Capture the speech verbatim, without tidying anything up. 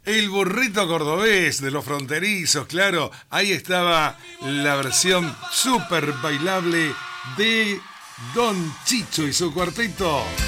El burrito cordobés de los fronterizos, claro. Ahí estaba la versión súper bailable de Don Chicho y su cuarteto.